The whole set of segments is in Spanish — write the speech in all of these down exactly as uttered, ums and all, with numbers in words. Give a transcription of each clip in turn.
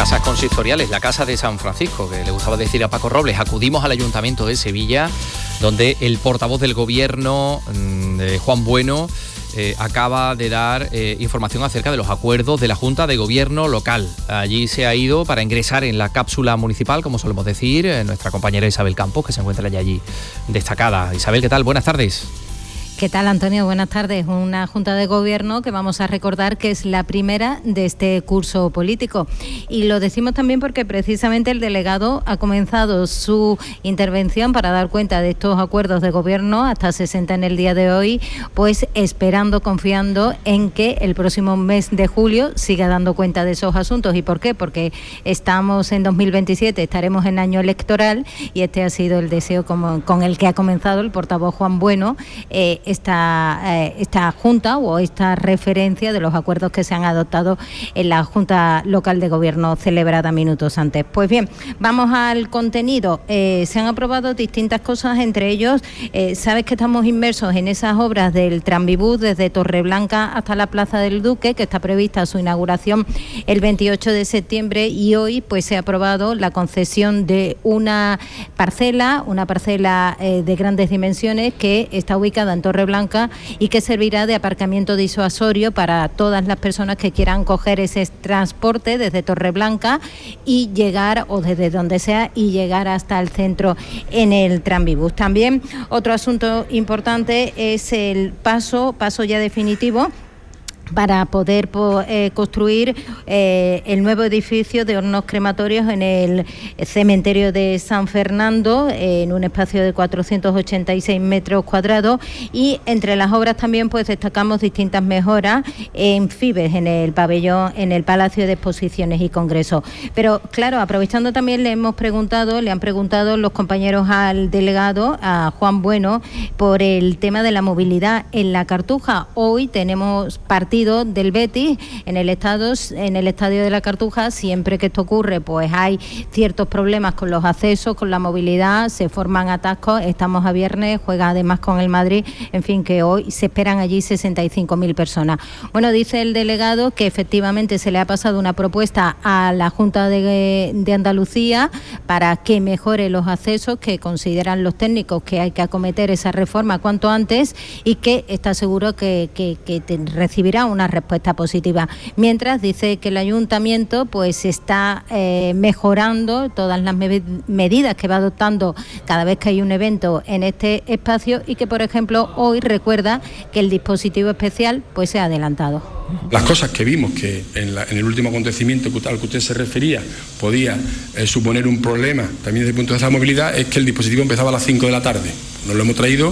casas consistoriales, la casa de San Francisco, que le gustaba decir a Paco Robles. Acudimos al Ayuntamiento de Sevilla, donde el portavoz del Gobierno, eh, Juan Bueno, eh, acaba de dar eh, información acerca de los acuerdos de la Junta de Gobierno local. Allí se ha ido para ingresar en la cápsula municipal, como solemos decir, eh, nuestra compañera Isabel Campos, que se encuentra ya allí destacada. Isabel, ¿qué tal? Buenas tardes. ¿Qué tal, Antonio? Buenas tardes. Una Junta de Gobierno que vamos a recordar que es la primera de este curso político. Y lo decimos también porque precisamente el delegado ha comenzado su intervención para dar cuenta de estos acuerdos de gobierno, hasta sesenta en el día de hoy, pues esperando, confiando en que el próximo mes de julio siga dando cuenta de esos asuntos. ¿Y por qué? Porque estamos en dos mil veintisiete, estaremos en año electoral y este ha sido el deseo como, con el que ha comenzado el portavoz Juan Bueno, eh, Esta, eh, esta junta o esta referencia de los acuerdos que se han adoptado en la Junta Local de Gobierno celebrada minutos antes. Pues bien, vamos al contenido. Eh, se han aprobado distintas cosas, entre ellos, eh, sabes que estamos inmersos en esas obras del Tranvibús desde Torreblanca hasta la Plaza del Duque, que está prevista su inauguración el veintiocho de septiembre, y hoy pues se ha aprobado la concesión de una parcela, una parcela eh, de grandes dimensiones que está ubicada en Torreblanca Blanca y que servirá de aparcamiento disuasorio para todas las personas que quieran coger ese transporte desde Torreblanca y llegar, o desde donde sea, y llegar hasta el centro en el Tranvibús. También otro asunto importante es el paso, paso ya definitivo para poder eh, construir eh, el nuevo edificio de hornos crematorios en el cementerio de San Fernando, eh, en un espacio de cuatrocientos ochenta y seis metros cuadrados, y entre las obras también pues destacamos distintas mejoras en Fibes, en el pabellón, en el Palacio de Exposiciones y Congresos. Pero claro, aprovechando también le hemos preguntado, le han preguntado los compañeros al delegado, a Juan Bueno, por el tema de la movilidad en la Cartuja. Hoy tenemos partido del Betis en el estado, en el estadio de la Cartuja. Siempre que esto ocurre, pues hay ciertos problemas con los accesos, con la movilidad, se forman atascos. Estamos a viernes, juega además con el Madrid, en fin, que hoy se esperan allí sesenta y cinco mil personas. Bueno, dice el delegado que efectivamente se le ha pasado una propuesta a la Junta de, de Andalucía para que mejore los accesos, que consideran los técnicos que hay que acometer esa reforma cuanto antes, y que está seguro que, que, que te recibirá una respuesta positiva. Mientras dice que el ayuntamiento pues está eh, mejorando todas las me- medidas que va adoptando cada vez que hay un evento en este espacio, y que por ejemplo hoy recuerda que el dispositivo especial pues se ha adelantado. Las cosas que vimos que en, la, en el último acontecimiento al que usted se refería podía eh, suponer un problema también desde el punto de vista de la movilidad, es que el dispositivo empezaba a las cinco de la tarde. Nos lo hemos traído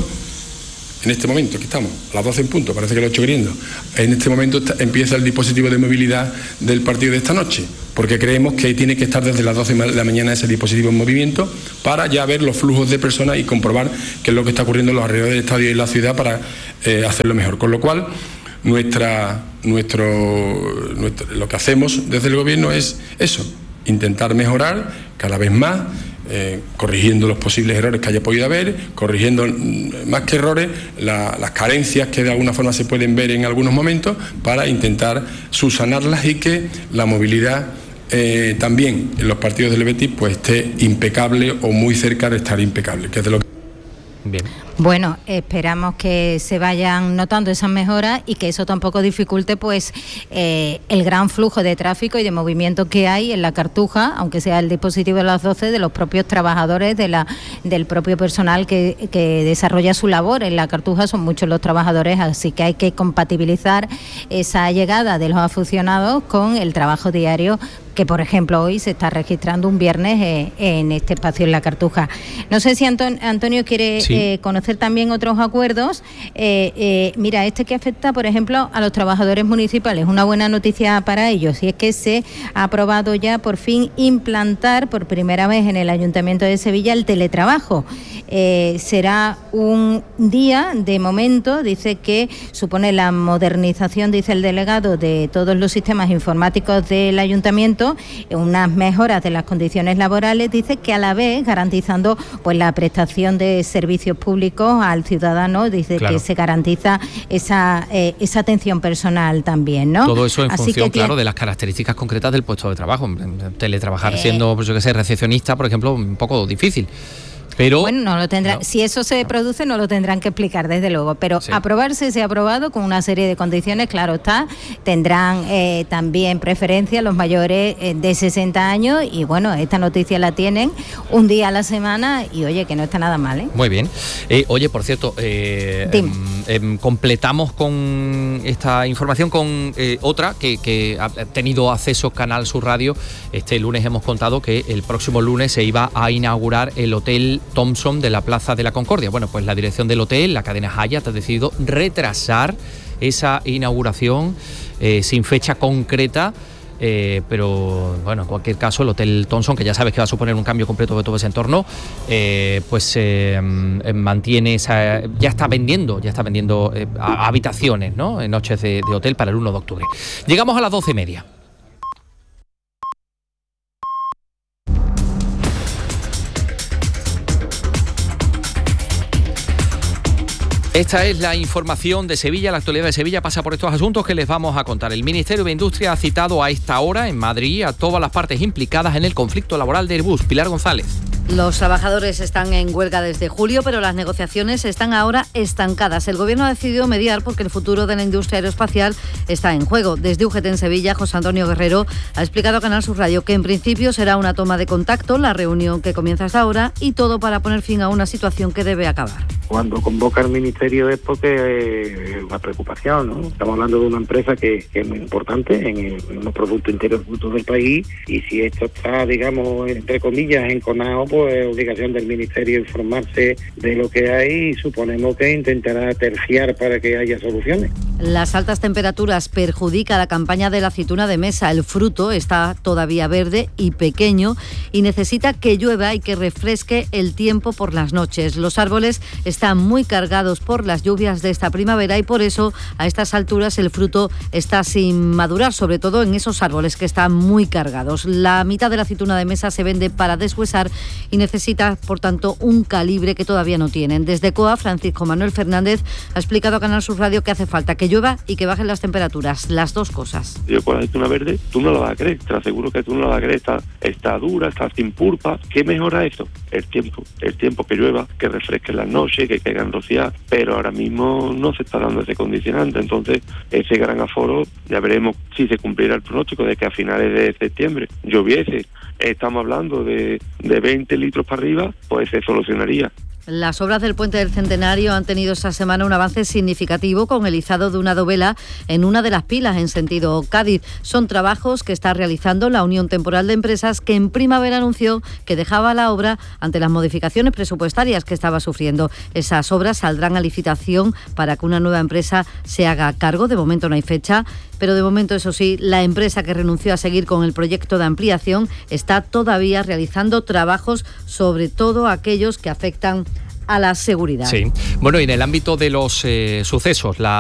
en este momento, que estamos, a las doce en punto, parece que lo he hecho queriendo. En este momento está, empieza el dispositivo de movilidad del partido de esta noche, porque creemos que tiene que estar desde las doce de la mañana ese dispositivo en movimiento para ya ver los flujos de personas y comprobar qué es lo que está ocurriendo en los alrededores del estadio y en la ciudad para eh, hacerlo mejor. Con lo cual, nuestra, nuestro, nuestro, lo que hacemos desde el Gobierno es eso, intentar mejorar cada vez más, Eh, corrigiendo los posibles errores que haya podido haber, corrigiendo más que errores, la, las carencias que de alguna forma se pueden ver en algunos momentos, para intentar subsanarlas y que la movilidad eh, también en los partidos del Betis pues esté impecable o muy cerca de estar impecable, que es de lo que... Bien. Bueno, esperamos que se vayan notando esas mejoras y que eso tampoco dificulte pues eh, el gran flujo de tráfico y de movimiento que hay en la Cartuja, aunque sea el dispositivo de las doce, de los propios trabajadores, de la del propio personal que, que desarrolla su labor en la Cartuja. Son muchos los trabajadores, así que hay que compatibilizar esa llegada de los aficionados con el trabajo diario que, por ejemplo, hoy se está registrando un viernes eh, en este espacio en la Cartuja. No sé si Anton- Antonio quiere sí. eh, conocer también otros acuerdos. Eh, eh, mira, este que afecta, por ejemplo, a los trabajadores municipales, una buena noticia para ellos, y es que se ha aprobado ya por fin implantar por primera vez en el Ayuntamiento de Sevilla el teletrabajo. Eh, será un día, de momento, dice que supone la modernización, dice el delegado, de todos los sistemas informáticos del Ayuntamiento, unas mejoras de las condiciones laborales, dice que a la vez garantizando pues la prestación de servicios públicos públicos al ciudadano, dice claro. que se garantiza esa, eh, esa atención personal también, ¿no? Todo eso en Así función, que claro, tiene... de las características concretas del puesto de trabajo. Teletrabajar eh... siendo, pues yo que sé, recepcionista, por ejemplo, un poco difícil. Pero, bueno, no lo tendrá. No, si eso se no. produce, no lo tendrán que explicar, desde luego. Pero sí. aprobarse se ha aprobado con una serie de condiciones, claro está. Tendrán eh, también preferencia los mayores eh, de sesenta años. Y bueno, esta noticia la tienen un día a la semana. Y oye, que no está nada mal, ¿eh? Muy bien. Eh, oye, por cierto, eh, eh, eh, completamos con esta información con eh, otra que, que ha tenido acceso Canal Sur Radio. Este lunes hemos contado que el próximo lunes se iba a inaugurar el hotel Thompson de la Plaza de la Concordia. Bueno, pues la dirección del hotel, la cadena Hyatt, ha decidido retrasar esa inauguración eh, sin fecha concreta. Eh, pero bueno, en cualquier caso el Hotel Thompson, que ya sabes que va a suponer un cambio completo de todo ese entorno, eh, pues eh, mantiene esa, ya está vendiendo, ya está vendiendo eh, habitaciones, ¿no? En noches de, de hotel para el uno de octubre. Llegamos a las doce y media. Esta es la información de Sevilla. La actualidad de Sevilla pasa por estos asuntos que les vamos a contar. El Ministerio de Industria ha citado a esta hora en Madrid a todas las partes implicadas en el conflicto laboral de Airbus. Pilar González. Los trabajadores están en huelga desde julio, pero las negociaciones están ahora estancadas. El Gobierno ha decidido mediar porque el futuro de la industria aeroespacial está en juego. Desde U G T en Sevilla, José Antonio Guerrero ha explicado a Canal Sur Radio que en principio será una toma de contacto, la reunión que comienza hasta ahora, y todo para poner fin a una situación que debe acabar. Cuando convoca el Ministerio es porque es una preocupación, ¿no? Estamos hablando de una empresa que, que es muy importante en el, en el Producto Interior Bruto del país, y si esto está, digamos, entre comillas, enconado, pues es obligación del Ministerio informarse de lo que hay, y suponemos que intentará terciar para que haya soluciones. Las altas temperaturas perjudican la campaña de la aceituna de mesa. El fruto está todavía verde y pequeño y necesita que llueva y que refresque el tiempo por las noches. Los árboles están muy cargados por las lluvias de esta primavera y por eso a estas alturas el fruto está sin madurar, sobre todo en esos árboles que están muy cargados. La mitad de la aceituna de mesa se vende para deshuesar y necesita, por tanto, un calibre que todavía no tienen. Desde C O A, Francisco Manuel Fernández ha explicado a Canal Sur Radio que hace falta que llueva y que bajen las temperaturas, las dos cosas. Yo con la aceituna verde, tú no la vas a creer, te aseguro que tú no la vas a creer, está, está dura, está sin pulpa. ¿Qué mejora eso? El tiempo, el tiempo que llueva, que refresque las noches, que caigan rociadas, pero ahora mismo no se está dando ese condicionante, entonces ese gran aforo, ya veremos si se cumplirá el pronóstico de que a finales de septiembre lloviese. Estamos hablando de, de veinte litros para arriba, pues se solucionaría. Las obras del Puente del Centenario han tenido esta semana un avance significativo con el izado de una dovela en una de las pilas en sentido Cádiz. Son trabajos que está realizando la Unión Temporal de Empresas, que en primavera anunció que dejaba la obra ante las modificaciones presupuestarias que estaba sufriendo. Esas obras saldrán a licitación para que una nueva empresa se haga cargo. De momento no hay fecha, pero de momento, eso sí, la empresa que renunció a seguir con el proyecto de ampliación está todavía realizando trabajos, sobre todo aquellos que afectan a la seguridad. Sí. Bueno, y en el ámbito de los eh, sucesos, la